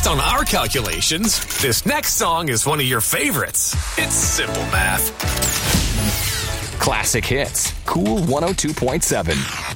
Based on our calculations, this next song is one of your favorites. It's simple math. Classic Hits. Cool 102.7.